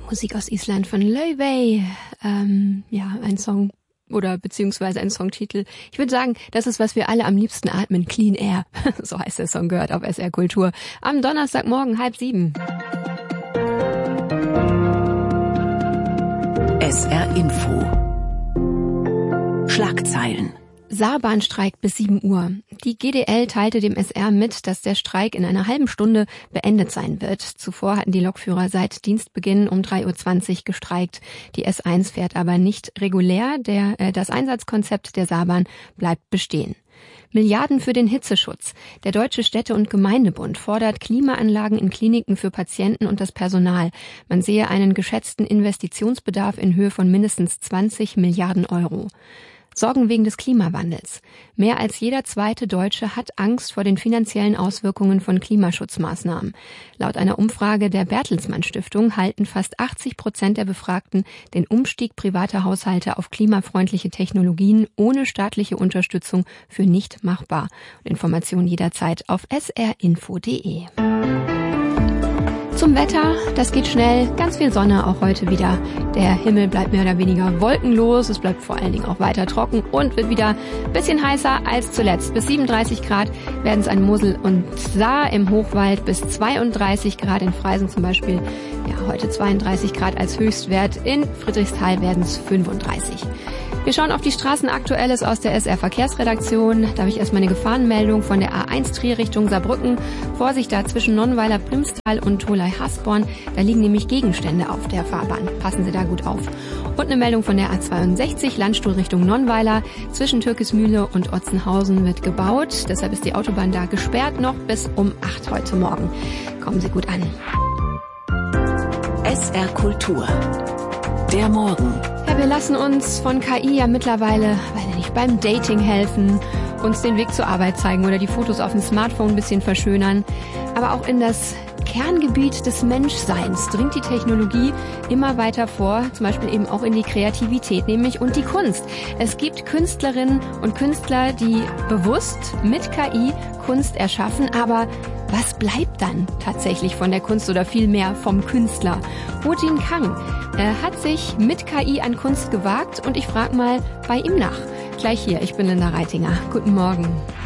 Musik aus Island von Laufey. Ein Song oder beziehungsweise ein Songtitel. Ich würde sagen, das ist, was wir alle am liebsten atmen. Clean Air. So heißt der Song, gehört auf SR Kultur. Am Donnerstagmorgen 6:30. SR Info. Schlagzeilen. Saarbahnstreik bis 7 Uhr. Die GDL teilte dem SR mit, dass der Streik in einer halben Stunde beendet sein wird. Zuvor hatten die Lokführer seit Dienstbeginn um 3:20 Uhr gestreikt. Die S1 fährt aber nicht regulär. Das Einsatzkonzept der Saarbahn bleibt bestehen. Milliarden für den Hitzeschutz. Der Deutsche Städte- und Gemeindebund fordert Klimaanlagen in Kliniken für Patienten und das Personal. Man sehe einen geschätzten Investitionsbedarf in Höhe von mindestens 20 Milliarden Euro. Sorgen wegen des Klimawandels. Mehr als jeder zweite Deutsche hat Angst vor den finanziellen Auswirkungen von Klimaschutzmaßnahmen. Laut einer Umfrage der Bertelsmann Stiftung halten fast 80% der Befragten den Umstieg privater Haushalte auf klimafreundliche Technologien ohne staatliche Unterstützung für nicht machbar. Informationen jederzeit auf srinfo.de. Zum Wetter, das geht schnell, ganz viel Sonne auch heute wieder. Der Himmel bleibt mehr oder weniger wolkenlos, es bleibt vor allen Dingen auch weiter trocken und wird wieder ein bisschen heißer als zuletzt. Bis 37 Grad werden es an Mosel und Saar, im Hochwald bis 32 Grad in Freisen zum Beispiel. Ja, heute 32 Grad als Höchstwert, in Friedrichsthal werden es 35. Wir schauen auf die Straßenaktuelles aus der SR Verkehrsredaktion. Da habe ich erstmal eine Gefahrenmeldung von der A1 Trier Richtung Saarbrücken. Vorsicht da zwischen Nonnweiler, Plümstal und Tholey-Hasborn. Da liegen nämlich Gegenstände auf der Fahrbahn. Passen Sie da gut auf. Und eine Meldung von der A62 Landstuhl Richtung Nonnweiler. Zwischen Türkismühle und Otzenhausen wird gebaut. Deshalb ist die Autobahn da gesperrt noch bis um 8 heute Morgen. Kommen Sie gut an. SR Kultur. Der Morgen. Ja, wir lassen uns von KI ja mittlerweile, beim Dating helfen, uns den Weg zur Arbeit zeigen oder die Fotos auf dem Smartphone ein bisschen verschönern. Aber auch in das Kerngebiet des Menschseins dringt die Technologie immer weiter vor, zum Beispiel eben auch in die Kreativität, nämlich und die Kunst. Es gibt Künstlerinnen und Künstler, die bewusst mit KI Kunst erschaffen, aber was bleibt dann tatsächlich von der Kunst oder vielmehr vom Künstler? Ho Jin Kang hat sich mit KI an Kunst gewagt und ich frage mal bei ihm nach. Gleich hier, ich bin Linda Reitinger. Guten Morgen.